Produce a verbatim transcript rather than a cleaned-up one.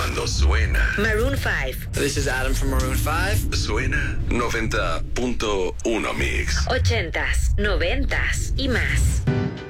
Cuando suena. Maroon five. This is Adam from Maroon five. Suena noventa punto uno Mix. Ochentas, noventas y más.